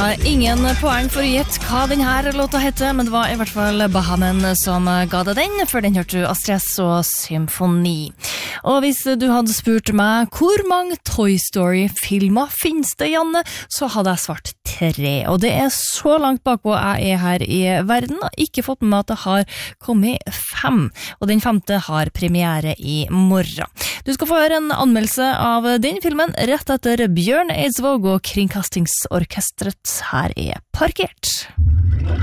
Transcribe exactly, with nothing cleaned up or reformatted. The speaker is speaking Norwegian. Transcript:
har ingen poeng for å gjette hva denne låta heter, men det var i hvert fall Bahamen som ga deg den, for den hørte du Astrid S og Symfoni. Og hvis du hadde spurt meg hvor mange Toy Story-filmer finnes det, Janne, så hadde jeg svart tre. Og det er så langt bakpå jeg er her i verden, og ikke fått med meg at det har kommet fem. Og den femte har premiere i morgen. Du skal få høre en anmeldelse av den filmen rett etter Bjørn Eidsvåg og Kringkastingsorkestret her er Parkert.